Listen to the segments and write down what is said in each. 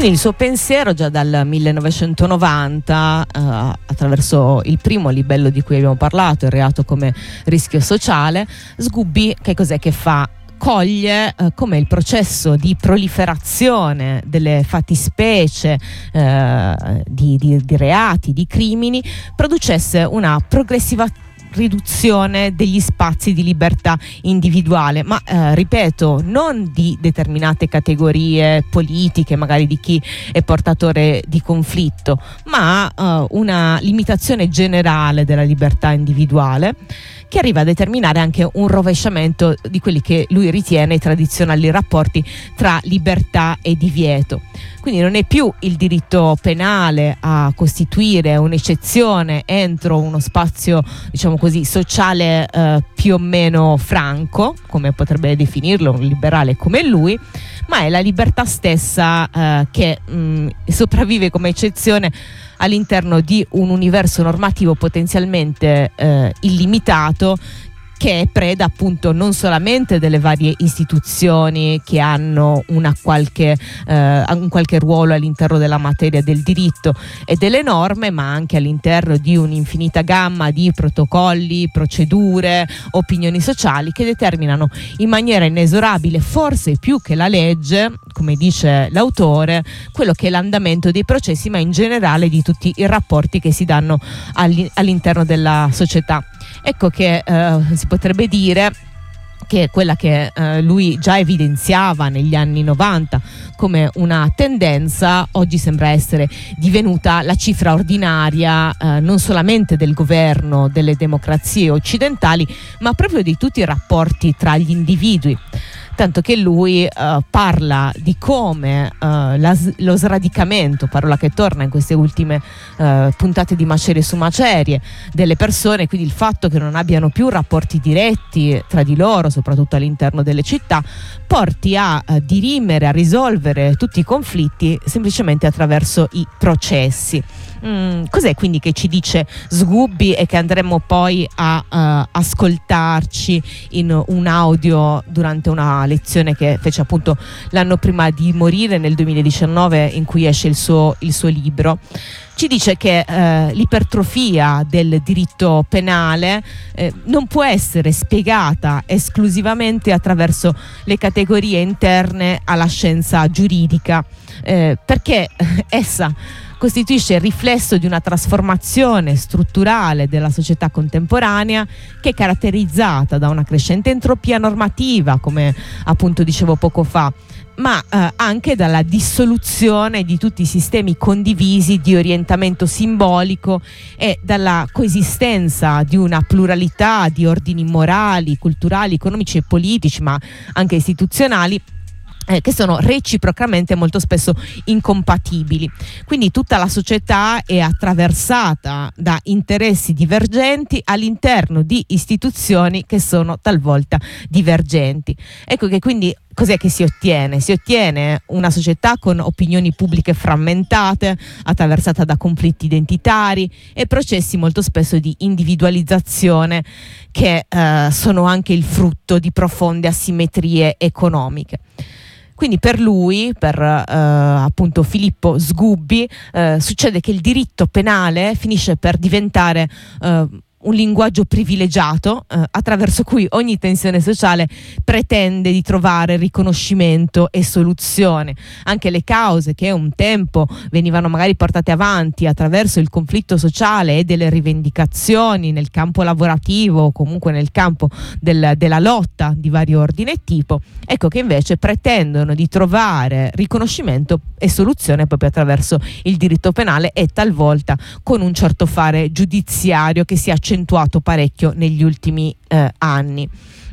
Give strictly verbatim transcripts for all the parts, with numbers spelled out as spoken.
Quindi il suo pensiero già dal millenovecentonovanta, eh, attraverso il primo libello di cui abbiamo parlato, il reato come rischio sociale, Sgubbi che cos'è che fa? Coglie eh, come il processo di proliferazione delle fattispecie eh, di, di, di reati, di crimini, producesse una progressiva riduzione degli spazi di libertà individuale, ma eh, ripeto, non di determinate categorie politiche, magari di chi è portatore di conflitto, ma eh, una limitazione generale della libertà individuale, che arriva a determinare anche un rovesciamento di quelli che lui ritiene i tradizionali rapporti tra libertà e divieto. Quindi non è più il diritto penale a costituire un'eccezione entro uno spazio, diciamo così, sociale eh, più o meno franco, come potrebbe definirlo un liberale come lui, ma è la libertà stessa eh, che mh, sopravvive come eccezione all'interno di un universo normativo potenzialmente eh, illimitato, che è preda appunto non solamente delle varie istituzioni che hanno una qualche, eh, un qualche ruolo all'interno della materia del diritto e delle norme, ma anche all'interno di un'infinita gamma di protocolli, procedure, opinioni sociali che determinano in maniera inesorabile, forse più che la legge, come dice l'autore, quello che è l'andamento dei processi, ma in generale di tutti i rapporti che si danno all'interno della società. Ecco che eh, si potrebbe dire che quella che eh, lui già evidenziava negli anni novanta come una tendenza, oggi sembra essere divenuta la cifra ordinaria eh, non solamente del governo delle democrazie occidentali, ma proprio di tutti i rapporti tra gli individui. Tanto che lui uh, parla di come uh, la, lo sradicamento, parola che torna in queste ultime uh, puntate di Macerie su Macerie, delle persone, quindi il fatto che non abbiano più rapporti diretti tra di loro, soprattutto all'interno delle città, porti a uh, dirimere, a risolvere tutti i conflitti semplicemente attraverso i processi. Mm, cos'è quindi che ci dice Sgubbi e che andremo poi a uh, ascoltarci in un audio durante una lezione che fece appunto l'anno prima di morire, nel duemiladiciannove, in cui esce il suo, il suo libro? Ci dice che eh, l'ipertrofia del diritto penale eh, non può essere spiegata esclusivamente attraverso le categorie interne alla scienza giuridica, eh, perché essa costituisce il riflesso di una trasformazione strutturale della società contemporanea che è caratterizzata da una crescente entropia normativa, come appunto dicevo poco fa, ma eh, anche dalla dissoluzione di tutti i sistemi condivisi di orientamento simbolico e dalla coesistenza di una pluralità di ordini morali, culturali, economici e politici, ma anche istituzionali, Eh, che sono reciprocamente molto spesso incompatibili. Quindi tutta la società è attraversata da interessi divergenti all'interno di istituzioni che sono talvolta divergenti. Ecco che quindi cos'è che si ottiene? Si ottiene una società con opinioni pubbliche frammentate, attraversata da conflitti identitari e processi molto spesso di individualizzazione che eh, sono anche il frutto di profonde asimmetrie economiche. Quindi per lui, per eh, appunto Filippo Sgubbi, eh, succede che il diritto penale finisce per diventare eh, un linguaggio privilegiato eh, attraverso cui ogni tensione sociale pretende di trovare riconoscimento e soluzione. Anche le cause che un tempo venivano magari portate avanti attraverso il conflitto sociale e delle rivendicazioni nel campo lavorativo o comunque nel campo del, della lotta di vario ordine e tipo, ecco che invece pretendono di trovare riconoscimento e soluzione proprio attraverso il diritto penale e talvolta con un certo fare giudiziario che si è accentuato parecchio negli ultimi eh, anni.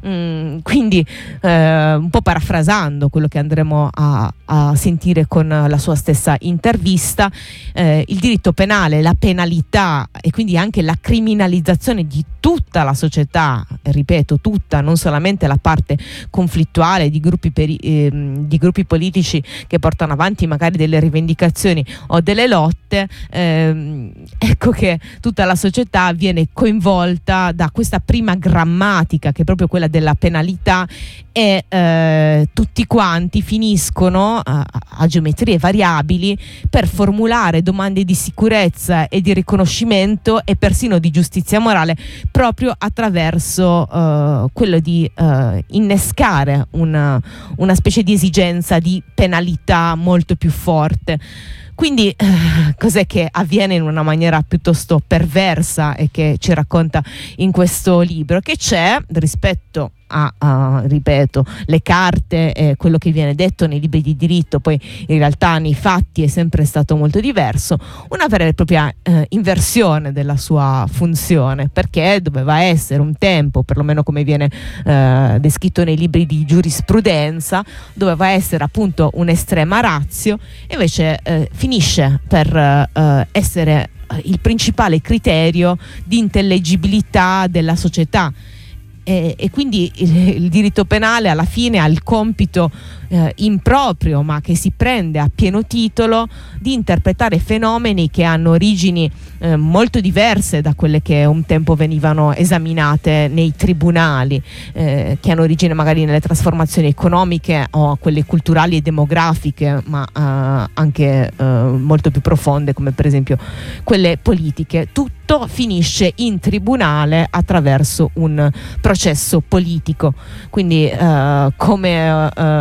Mm, quindi eh, un po' parafrasando quello che andremo a, a sentire con la sua stessa intervista, eh, il diritto penale, la penalità e quindi anche la criminalizzazione di tutta la società, ripeto tutta, non solamente la parte conflittuale di gruppi, peri, eh, di gruppi politici che portano avanti magari delle rivendicazioni o delle lotte, eh, ecco che tutta la società viene coinvolta da questa prima grammatica che è proprio quella della penalità e eh, tutti quanti finiscono a, a geometrie variabili per formulare domande di sicurezza e di riconoscimento e persino di giustizia morale proprio attraverso eh, quello di eh, innescare una, una specie di esigenza di penalità molto più forte. Quindi eh, cos'è che avviene in una maniera piuttosto perversa e che ci racconta in questo libro? Che c'è rispetto a, a ripeto, le carte e quello che viene detto nei libri di diritto, poi in realtà nei fatti è sempre stato molto diverso, una vera e propria eh, inversione della sua funzione, perché doveva essere un tempo, perlomeno come viene eh, descritto nei libri di giurisprudenza, doveva essere appunto un'estrema ratio, e invece eh, finisce per eh, essere il principale criterio di intellegibilità della società. E, e quindi il, il diritto penale alla fine ha il compito eh, improprio, ma che si prende a pieno titolo, di interpretare fenomeni che hanno origini eh, molto diverse da quelle che un tempo venivano esaminate nei tribunali, eh, che hanno origine magari nelle trasformazioni economiche o quelle culturali e demografiche, ma eh, anche eh, molto più profonde, come per esempio quelle politiche. Tutto finisce in tribunale attraverso un processo politico, quindi eh, come eh,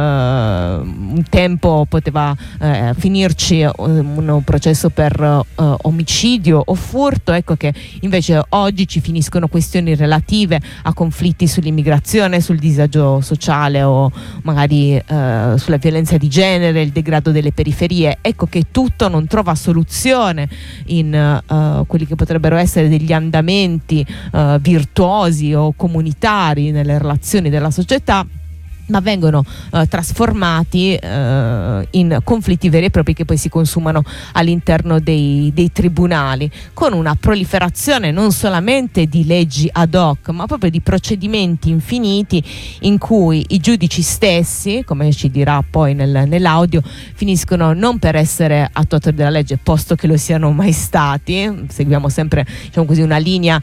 un tempo poteva eh, finirci un, un processo per eh, omicidio o furto, ecco che invece oggi ci finiscono questioni relative a conflitti sull'immigrazione, sul disagio sociale o magari eh, sulla violenza di genere, il degrado delle periferie. Ecco che tutto non trova soluzione in eh, quelli che potrebbero essere degli andamenti eh, virtuosi o comunitari nelle relazioni della società, ma vengono eh, trasformati eh, in conflitti veri e propri che poi si consumano all'interno dei, dei tribunali, con una proliferazione non solamente di leggi ad hoc, ma proprio di procedimenti infiniti in cui i giudici stessi, come ci dirà poi nel, nell'audio, finiscono non per essere attuatori della legge, posto che lo siano mai stati. Seguiamo sempre, diciamo così, una linea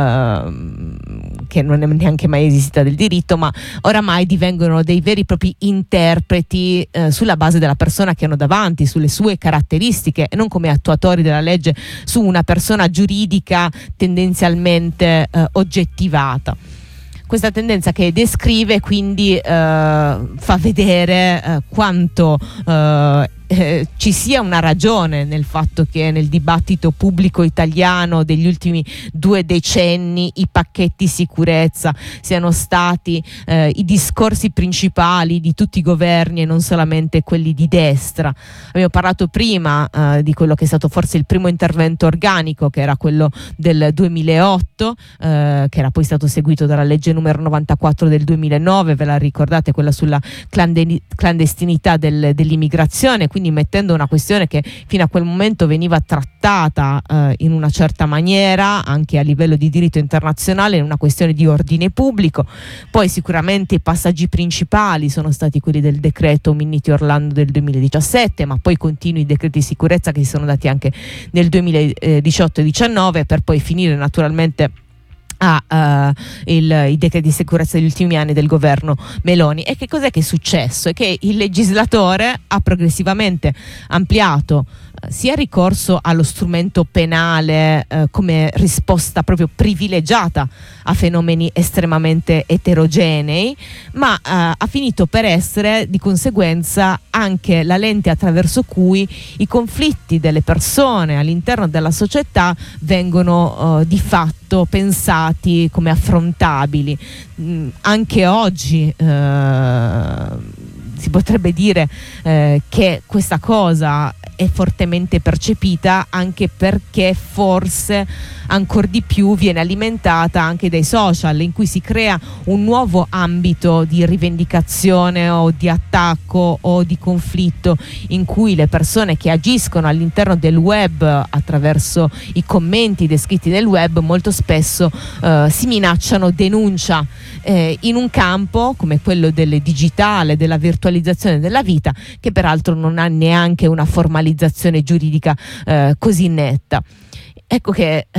eh, che non è neanche mai esistita del diritto, ma oramai divengono dei veri e propri interpreti eh, sulla base della persona che hanno davanti, sulle sue caratteristiche, e non come attuatori della legge su una persona giuridica tendenzialmente eh, oggettivata. Questa tendenza che descrive quindi eh, fa vedere eh, quanto eh, Eh, ci sia una ragione nel fatto che nel dibattito pubblico italiano degli ultimi due decenni i pacchetti sicurezza siano stati eh, i discorsi principali di tutti i governi e non solamente quelli di destra. Abbiamo parlato prima eh, di quello che è stato forse il primo intervento organico, che era quello del duemilaotto, eh, che era poi stato seguito dalla legge numero novantaquattro del duemilanove, ve la ricordate, quella sulla clanden- clandestinità del, dell'immigrazione, quindi mettendo una questione che fino a quel momento veniva trattata eh, in una certa maniera anche a livello di diritto internazionale, in una questione di ordine pubblico. Poi sicuramente i passaggi principali sono stati quelli del decreto Minniti-Orlando del duemiladiciassette, ma poi continui i decreti di sicurezza che si sono dati anche nel duemiladiciotto e diciannove, per poi finire naturalmente a uh, il, i decreti di sicurezza degli ultimi anni del governo Meloni. E che cos'è che è successo? È che il legislatore ha progressivamente ampliato uh, sia il ricorso allo strumento penale uh, come risposta proprio privilegiata a fenomeni estremamente eterogenei, ma uh, ha finito per essere di conseguenza anche la lente attraverso cui i conflitti delle persone all'interno della società vengono uh, di fatto pensati come affrontabili. Mm, anche oggi eh, si potrebbe dire eh, che questa cosa è fortemente percepita, anche perché forse ancor di più viene alimentata anche dai social, in cui si crea un nuovo ambito di rivendicazione o di attacco o di conflitto, in cui le persone che agiscono all'interno del web attraverso i commenti descritti nel web molto spesso eh, si minacciano denuncia eh, in un campo come quello del digitale, della virtualizzazione della vita, che peraltro non ha neanche una formalizzazione giuridica eh, così netta. Ecco che eh,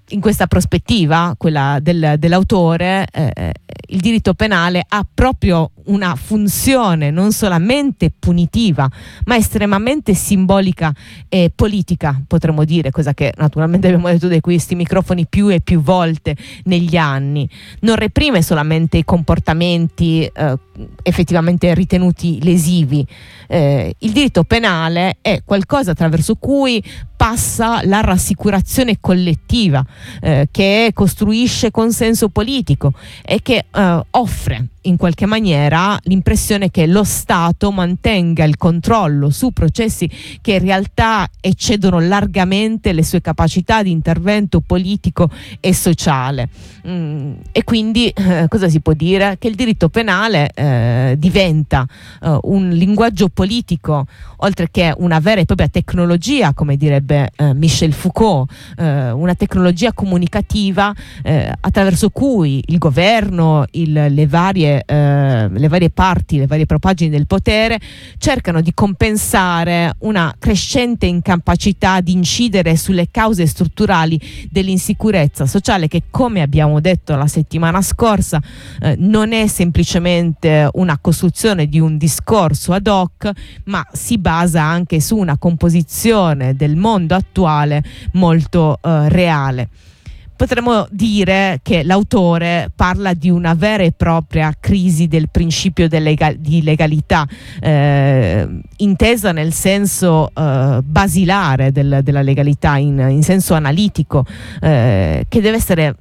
in questa prospettiva, quella del, dell'autore, eh, il diritto penale ha proprio una funzione non solamente punitiva, ma estremamente simbolica e politica, potremmo dire, cosa che naturalmente abbiamo detto da questi microfoni più e più volte negli anni. Non reprime solamente i comportamenti eh, effettivamente ritenuti lesivi. Eh, il diritto penale è qualcosa attraverso cui passa la rassicurazione collettiva, eh, che costruisce consenso politico e che eh, offre in qualche maniera l'impressione che lo Stato mantenga il controllo su processi che in realtà eccedono largamente le sue capacità di intervento politico e sociale. Mm, e quindi eh, cosa si può dire? Che il diritto penale eh, diventa eh, un linguaggio politico, oltre che una vera e propria tecnologia, come direbbe eh, Michel Foucault, eh, una tecnologia comunicativa eh, attraverso cui il governo, il, le varie Eh, le varie parti, le varie propagini del potere cercano di compensare una crescente incapacità di incidere sulle cause strutturali dell'insicurezza sociale, che, come abbiamo detto la settimana scorsa, eh, non è semplicemente una costruzione di un discorso ad hoc, ma si basa anche su una composizione del mondo attuale molto eh, reale. Potremmo dire che l'autore parla di una vera e propria crisi del principio lega- di legalità, eh, intesa nel senso eh, basilare del, della legalità, in, in senso analitico, eh, che deve essere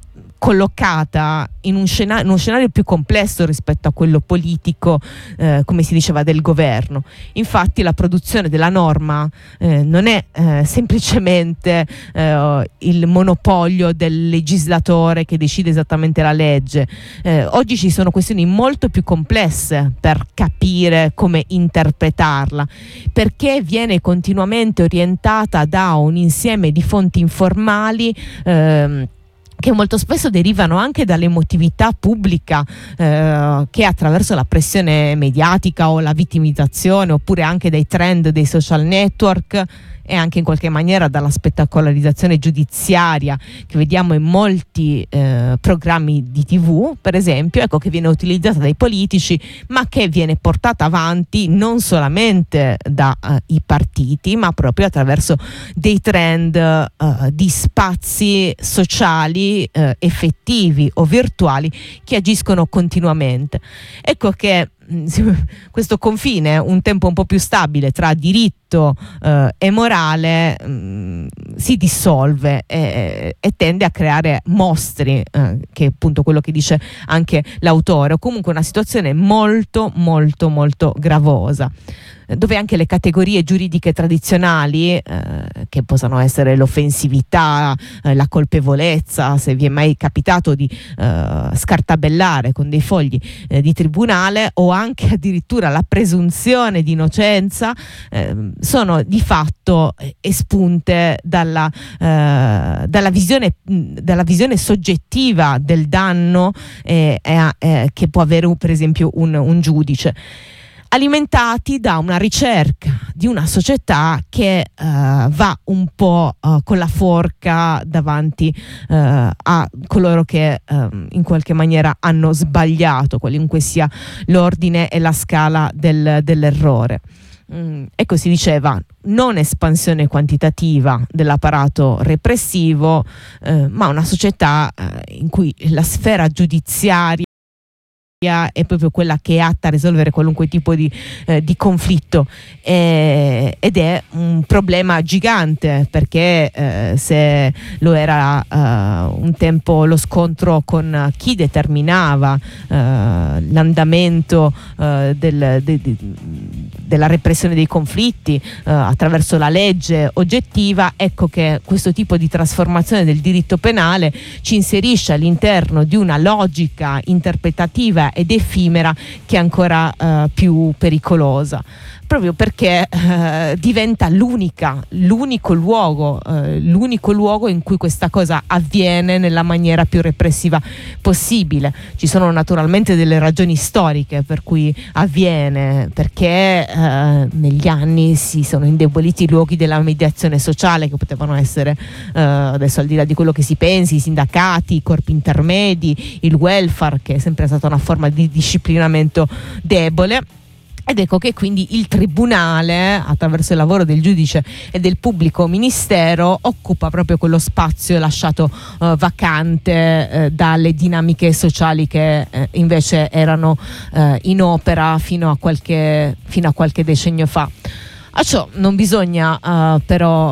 collocata in un, scena- in uno scenario più complesso rispetto a quello politico, eh, come si diceva, del governo. Infatti la produzione della norma eh, non è eh, semplicemente eh, il monopolio del legislatore che decide esattamente la legge. Eh, oggi ci sono questioni molto più complesse per capire come interpretarla, perché viene continuamente orientata da un insieme di fonti informali ehm, che molto spesso derivano anche dall'emotività pubblica, eh, che attraverso la pressione mediatica o la vittimizzazione, oppure anche dai trend dei social network, e anche in qualche maniera dalla spettacolarizzazione giudiziaria che vediamo in molti eh, programmi di tivù, per esempio, ecco, che viene utilizzata dai politici, ma che viene portata avanti non solamente dai eh, partiti, ma proprio attraverso dei trend eh, di spazi sociali eh, effettivi o virtuali che agiscono continuamente. Ecco che questo confine, un tempo un po' più stabile tra diritto eh, e morale, mh, si dissolve e, e tende a creare mostri, eh, che è appunto quello che dice anche l'autore, o comunque una situazione molto molto molto gravosa, dove anche le categorie giuridiche tradizionali, eh, che possano essere l'offensività, eh, la colpevolezza, se vi è mai capitato di eh, scartabellare con dei fogli eh, di tribunale, o anche addirittura la presunzione di innocenza, eh, sono di fatto espunte dalla, eh, dalla, visione, dalla visione soggettiva del danno eh, eh, che può avere per esempio un, un giudice, alimentati da una ricerca di una società che uh, va un po' uh, con la forca davanti uh, a coloro che uh, in qualche maniera hanno sbagliato, qualunque sia l'ordine e la scala del, dell'errore. Mm, ecco, si diceva non espansione quantitativa dell'apparato repressivo, uh, ma una società uh, in cui la sfera giudiziaria è proprio quella che è atta a risolvere qualunque tipo di, eh, di conflitto, eh, ed è un problema gigante, perché eh, se lo era eh, un tempo lo scontro con chi determinava eh, l'andamento eh, del, de, de, della repressione dei conflitti eh, attraverso la legge oggettiva, ecco che questo tipo di trasformazione del diritto penale ci inserisce all'interno di una logica interpretativa fluida ed effimera che è ancora eh, più pericolosa, proprio perché eh, diventa l'unica, l'unico luogo, eh, l'unico luogo in cui questa cosa avviene nella maniera più repressiva possibile. Ci sono naturalmente delle ragioni storiche per cui avviene, perché eh, negli anni si sono indeboliti i luoghi della mediazione sociale, che potevano essere, eh, adesso al di là di quello che si pensi, i sindacati, i corpi intermedi, il welfare, che è sempre stata una forma di disciplinamento debole. Ed ecco che quindi il tribunale, attraverso il lavoro del giudice e del pubblico ministero, occupa proprio quello spazio lasciato eh, vacante eh, dalle dinamiche sociali che eh, invece erano eh, in opera fino a qualche, fino a qualche decennio fa. A ciò non bisogna uh, però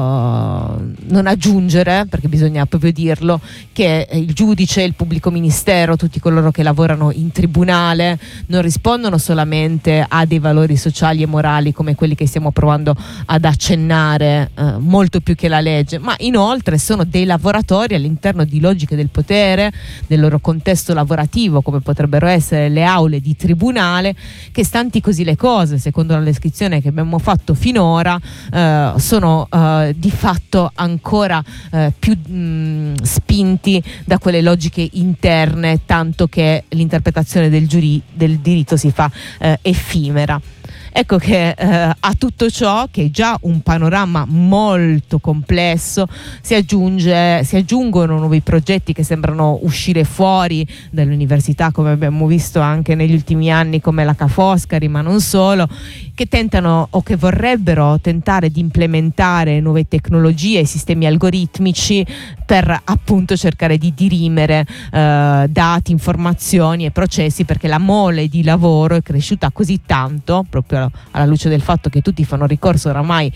uh, non aggiungere, perché bisogna proprio dirlo, che il giudice, il pubblico ministero, tutti coloro che lavorano in tribunale non rispondono solamente a dei valori sociali e morali come quelli che stiamo provando ad accennare, uh, molto più che la legge, ma inoltre sono dei lavoratori all'interno di logiche del potere, del loro contesto lavorativo, come potrebbero essere le aule di tribunale, che stanti così le cose, secondo la descrizione che abbiamo fatto finora, eh, sono eh, di fatto ancora eh, più mh, spinti da quelle logiche interne, tanto che l'interpretazione del, giuri- del diritto si fa eh, effimera. Ecco che eh, a tutto ciò, che è già un panorama molto complesso, si aggiunge, si aggiungono nuovi progetti che sembrano uscire fuori dall'università, come abbiamo visto anche negli ultimi anni, come la Ca' Foscari, ma non solo, che tentano o che vorrebbero tentare di implementare nuove tecnologie e sistemi algoritmici per appunto cercare di dirimere eh, dati, informazioni e processi, perché la mole di lavoro è cresciuta così tanto, proprio alla luce del fatto che tutti fanno ricorso oramai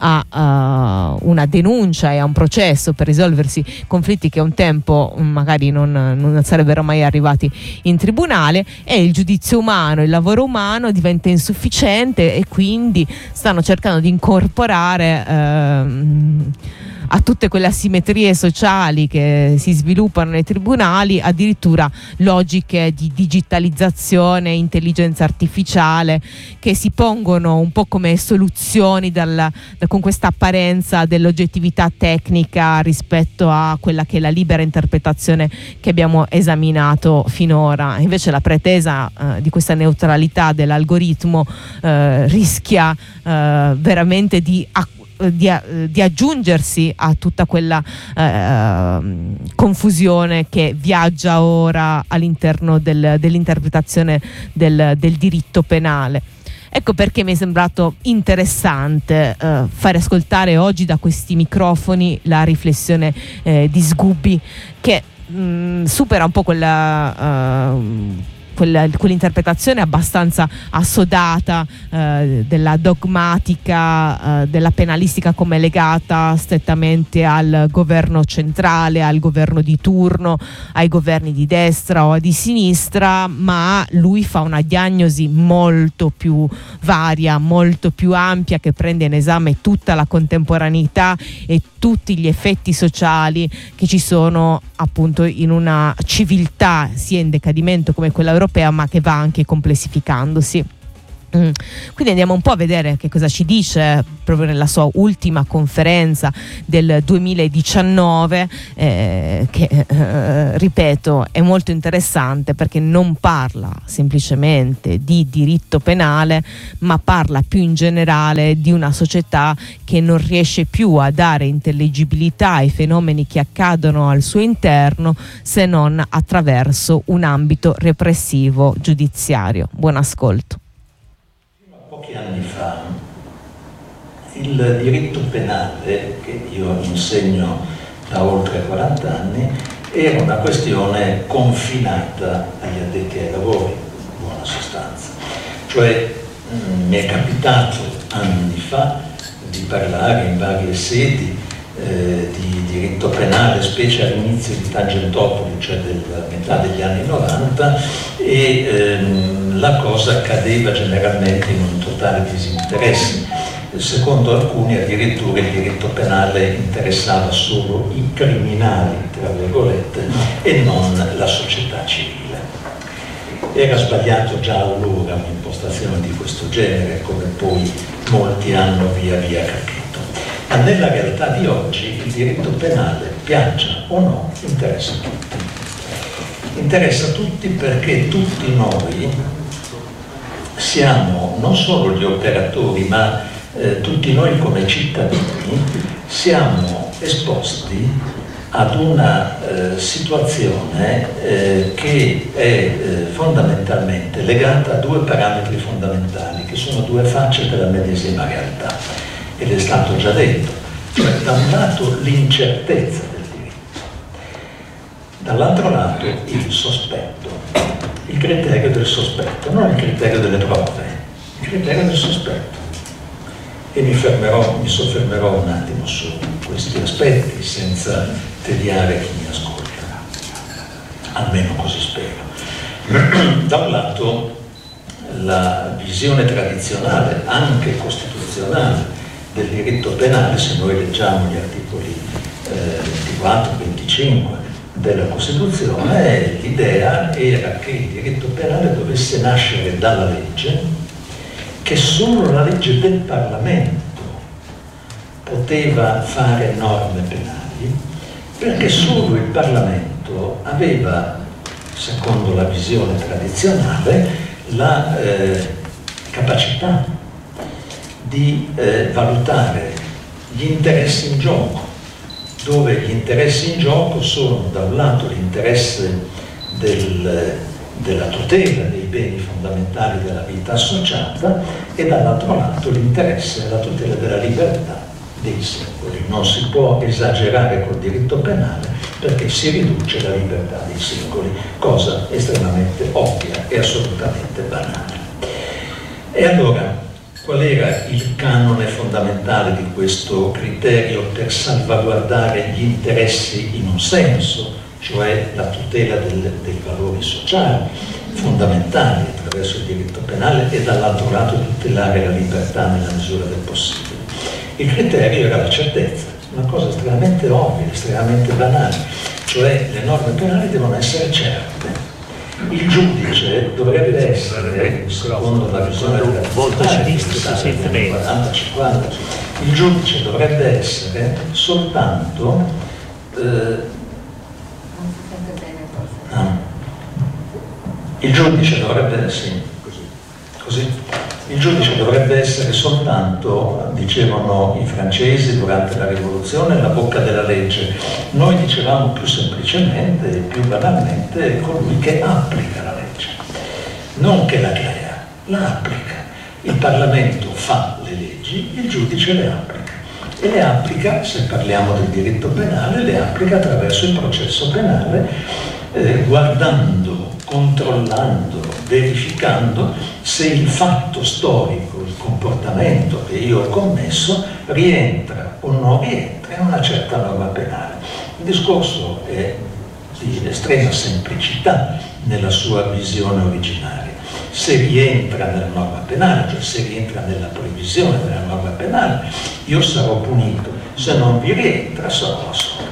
a uh, una denuncia e a un processo per risolversi conflitti che un tempo magari non, non sarebbero mai arrivati in tribunale, e il giudizio umano, il lavoro umano diventa insufficiente, e quindi stanno cercando di incorporare uh, a tutte quelle asimmetrie sociali che si sviluppano nei tribunali addirittura logiche di digitalizzazione, intelligenza artificiale, che si pongono un po' come soluzioni dal, da, con questa apparenza dell'oggettività tecnica rispetto a quella che è la libera interpretazione che abbiamo esaminato finora. Invece la pretesa eh, di questa neutralità dell'algoritmo eh, rischia eh, veramente di acquisire Di, di aggiungersi a tutta quella eh, confusione che viaggia ora all'interno del, dell'interpretazione del, del diritto penale. Ecco perché mi è sembrato interessante eh, fare ascoltare oggi da questi microfoni la riflessione eh, di Sgubbi, che mh, supera un po' quella uh, Quella, quell'interpretazione abbastanza assodata eh, della dogmatica, eh, della penalistica come legata strettamente al governo centrale, al governo di turno, ai governi di destra o di sinistra, ma lui fa una diagnosi molto più varia, molto più ampia, che prende in esame tutta la contemporaneità e tutti gli effetti sociali che ci sono appunto in una civiltà sia in decadimento come quella europea, ma che va anche complessificandosi. Mm. Quindi andiamo un po' a vedere che cosa ci dice proprio nella sua ultima conferenza del duemiladiciannove, eh, che eh, ripeto è molto interessante, perché non parla semplicemente di diritto penale, ma parla più in generale di una società che non riesce più a dare intelligibilità ai fenomeni che accadono al suo interno, se non attraverso un ambito repressivo giudiziario. Buon ascolto. Pochi anni fa il diritto penale, che io insegno da oltre quaranta anni, era una questione confinata agli addetti ai lavori, in buona sostanza. Cioè mh, mi è capitato anni fa di parlare in varie sedi eh, di diritto penale, specie all'inizio di Tangentopoli, cioè della metà degli anni novanta, e ehm, la cosa cadeva generalmente in un totale disinteresse. Secondo alcuni addirittura il diritto penale interessava solo i criminali, tra virgolette, e non la società civile. Era sbagliato già allora un'impostazione di questo genere, come poi molti hanno via via capito. Ma nella realtà di oggi il diritto penale, piaccia o no, interessa tutti. Interessa tutti perché tutti noi siamo, non solo gli operatori, ma eh, tutti noi come cittadini, siamo esposti ad una eh, situazione eh, che è eh, fondamentalmente legata a due parametri fondamentali, che sono due facce della medesima realtà, ed è stato già detto, cioè da un lato l'incertezza del diritto, dall'altro lato il sospetto, il criterio del sospetto, non il criterio delle prove, il criterio del sospetto. E mi fermerò, mi soffermerò un attimo su questi aspetti senza tediare chi mi ascolta, almeno così spero. Da un lato la visione tradizionale, anche costituzionale, del diritto penale, se noi leggiamo gli articoli eh, ventiquattro venticinque della Costituzione, l'idea era che il diritto penale dovesse nascere dalla legge, che solo la legge del Parlamento poteva fare norme penali, perché solo il Parlamento aveva, secondo la visione tradizionale, la eh, capacità di eh, valutare gli interessi in gioco, dove gli interessi in gioco sono da un lato l'interesse del della tutela dei beni fondamentali della vita associata e dall'altro lato l'interesse e la tutela della libertà dei singoli. Non si può esagerare col diritto penale perché si riduce la libertà dei singoli, cosa estremamente ovvia e assolutamente banale. E allora, qual era il canone fondamentale di questo criterio per salvaguardare gli interessi in un senso, cioè la tutela del, dei valori sociali fondamentali attraverso il diritto penale e dall'altro lato tutelare la libertà nella misura del possibile? Il criterio era la certezza, una cosa estremamente ovvia, estremamente banale, cioè le norme penali devono essere certe. Il giudice dovrebbe essere, secondo la visione della quaranta cinquanta, il giudice dovrebbe essere soltanto eh, Il giudice dovrebbe, sì, così. Il giudice dovrebbe essere soltanto, dicevano i francesi durante la rivoluzione, la bocca della legge. Noi dicevamo più semplicemente e più banalmente colui che applica la legge, non che la crea, la applica. Il Parlamento fa le leggi, il giudice le applica. E le applica, se parliamo del diritto penale, le applica attraverso il processo penale, eh, guardando, controllando, verificando se il fatto storico, il comportamento che io ho commesso rientra o non rientra in una certa norma penale. Il discorso è di estrema semplicità nella sua visione originaria. Se rientra nella norma penale, cioè se rientra nella previsione della norma penale, io sarò punito. Se non vi rientra, sarò assolto.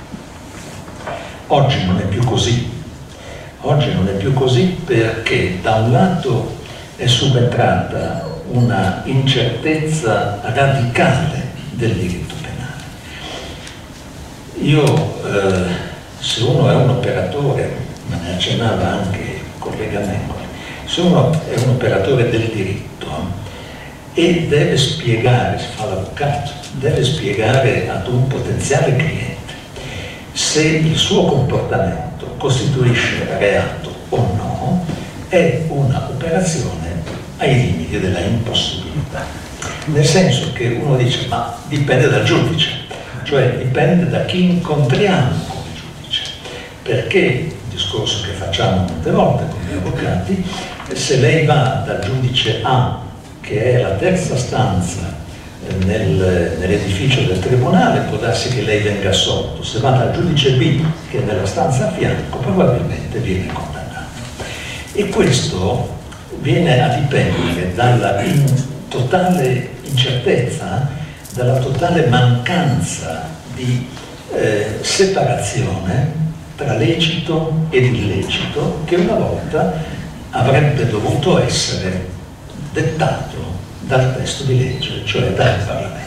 Oggi non è più così. Oggi non è più così perché da un lato è subentrata una incertezza radicale del diritto penale. Io, eh, se uno è un operatore, ma ne accennava anche il collega Mengoli, se uno è un operatore del diritto e deve spiegare, si fa l'avvocato, deve spiegare ad un potenziale cliente se il suo comportamento costituisce reato o no, è una operazione ai limiti della impossibilità. Nel senso che uno dice, ma dipende dal giudice, cioè dipende da chi incontriamo come giudice, perché il discorso che facciamo molte volte con gli avvocati, se lei va dal giudice A, che è la terza stanza nel, nell'edificio del tribunale, può darsi che lei venga assolto. Se va dal giudice B, che è nella stanza a fianco, probabilmente viene condannato. E questo viene a dipendere dalla in totale incertezza, dalla totale mancanza di eh, separazione tra lecito ed illecito che una volta avrebbe dovuto essere dettato dal testo di legge, cioè dal Parlamento.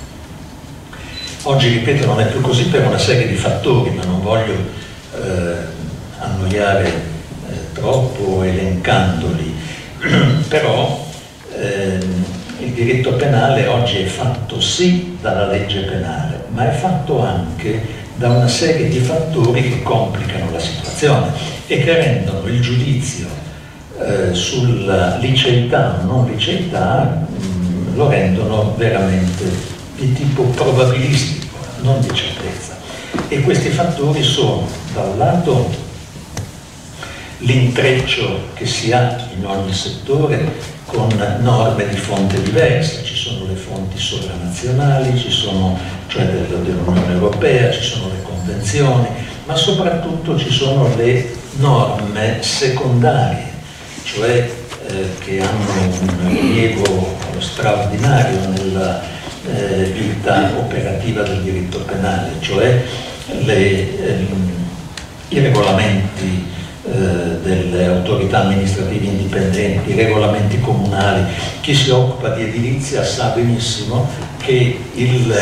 Oggi, ripeto, non è più così per una serie di fattori, ma non voglio eh, annoiare eh, troppo elencandoli, però eh, il diritto penale oggi è fatto sì dalla legge penale, ma è fatto anche da una serie di fattori che complicano la situazione e che rendono il giudizio eh, sulla liceità o non liceità, mh, lo rendono veramente di tipo probabilistico, non di certezza. E questi fattori sono, da un lato, l'intreccio che si ha in ogni settore con norme di fonte diversa. Ci sono le fonti sovranazionali, ci sono, cioè dell'Unione Europea, ci sono le convenzioni, ma soprattutto ci sono le norme secondarie, cioè eh, che hanno un rilievo straordinario nella Eh, vita operativa del diritto penale, cioè le, ehm, i regolamenti eh, delle autorità amministrative indipendenti, i regolamenti comunali. Chi si occupa di edilizia sa benissimo che il,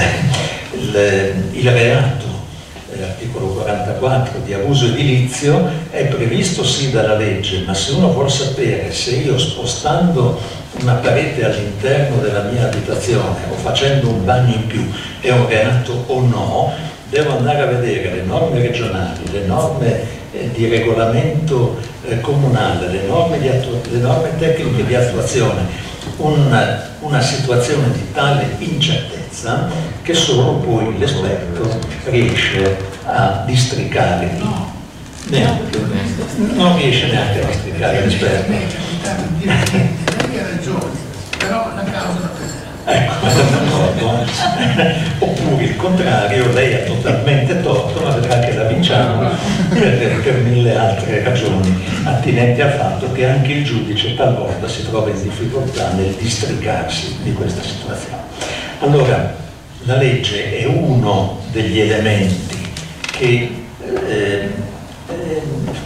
il, il reato, eh, articolo quarantaquattro, di abuso edilizio è previsto sì dalla legge, ma se uno vuol sapere se io, spostando una parete all'interno della mia abitazione o facendo un bagno in più è un reato o no, devo andare a vedere le norme regionali, le norme eh, di regolamento eh, comunale, le norme, di attu- le norme tecniche di attuazione, una, una situazione di tale incertezza che solo poi l'esperto riesce a districare. No, neanche, non riesce neanche a districare l'esperto. Ragione, però la causa la Ecco, d'accordo. Oppure il contrario, lei ha totalmente torto, ma vedrà che la vinciamo per, per mille altre ragioni attinenti al fatto che anche il giudice talvolta si trova in difficoltà nel districarsi di questa situazione. Allora, la legge è uno degli elementi che eh, eh,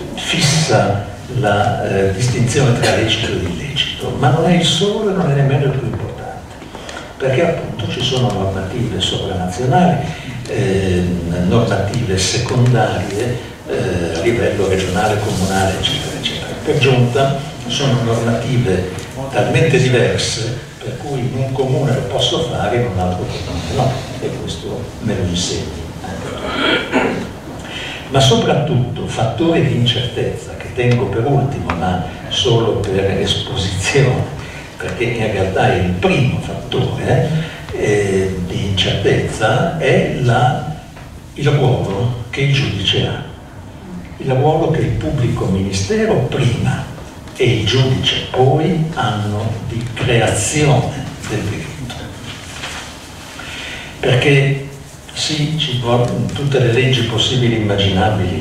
fissa la eh, distinzione tra lecito ed illecito, ma non è il solo e non è nemmeno il più importante, perché appunto ci sono normative sovranazionali, eh, normative secondarie eh, a livello regionale, comunale, eccetera, eccetera. Per giunta sono normative talmente diverse per cui in un comune lo posso fare, in un altro comune no, e questo me lo insegni. Ma soprattutto fattori di incertezza, che tengo per ultimo, ma solo per esposizione, perché in realtà è il primo fattore eh, di incertezza, è la, il ruolo che il giudice ha, il ruolo che il pubblico ministero prima e il giudice poi hanno di creazione del diritto. Perché sì, ci vogliono tutte le leggi possibili e immaginabili,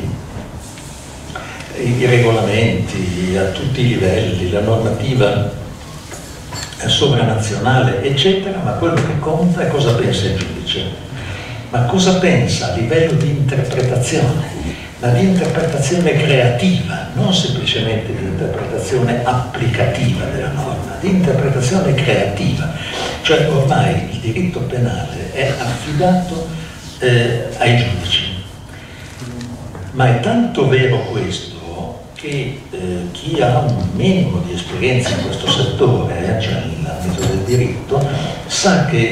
i, i regolamenti a tutti i livelli, la normativa sovranazionale, eccetera, ma quello che conta è cosa pensa il giudice. Ma cosa pensa a livello di interpretazione, ma di interpretazione creativa, non semplicemente di interpretazione applicativa della norma, di interpretazione creativa. Cioè ormai il diritto penale è affidato Eh, ai giudici, ma è tanto vero questo che eh, chi ha un minimo di esperienza in questo settore, eh, cioè nell'ambito del diritto, sa che